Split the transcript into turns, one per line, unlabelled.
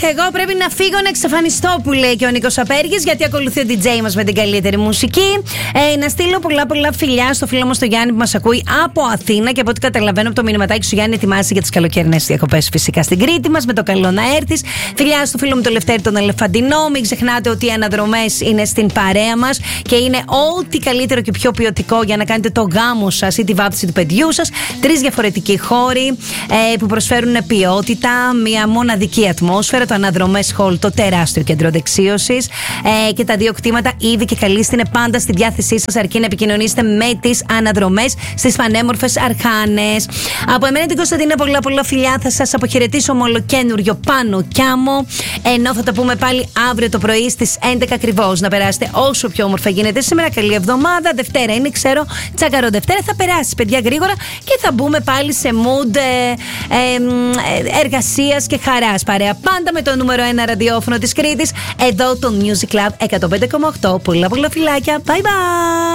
εγώ πρέπει να φύγω να εξαφανιστώ, που λέει και ο Νίκος Απέργης, γιατί ακολουθεί ο DJ μας με την καλύτερη μουσική. Να στείλω πολλά φιλιά στο φίλο μου στο Γιάννη που μας ακούει από Αθήνα, και από ό,τι καταλαβαίνω από το μηνυματάκι σου, Γιάννη, ετοιμάζει για τις καλοκαιρινές διακοπές φυσικά στην Κρήτη μας, με το καλό να έρθεις. Φιλιά στο φίλο μου το Λευτέρη τον Ελεφαντινό. Μην ξεχνάτε ότι οι αναδρομές είναι στην παρέα μας και είναι ό,τι καλύτερο και πιο ποιοτικό για να κάνετε το γάμο σας ή τη βάπτιση του παιδιού σας. 3 διαφορετικοί χώροι που προσφέρουν ποιότητα, μια μοναδική ατμόσφαιρα. Το Αναδρομές Hall, το τεράστιο κέντρο δεξίωσης, και τα 2 κτήματα ήδη και καλείστε είναι πάντα στη διάθεσή σας, αρκεί να επικοινωνήσετε με τις αναδρομές στις πανέμορφες Αρχάνες. Από εμένα την Κωνσταντίνα, πολλά φιλιά. Θα σας αποχαιρετήσω με ολοκένουργιο Πάνω Κιάμο, ενώ θα τα πούμε πάλι αύριο το πρωί στις 11 ακριβώς. Να περάσετε όσο πιο όμορφα γίνεται σήμερα. Καλή εβδομάδα. Δευτέρα είναι, ξέρω, τσακαρό Δευτέρα. Θα περάσει, παιδιά, γρήγορα, και θα μπούμε πάλι σε mood εργασίας και χαράς. Παρέα πάντα με το νούμερο 1 ραδιόφωνο της Κρήτης, εδώ το Music Club 105,8. Πολλά φιλάκια. Bye bye.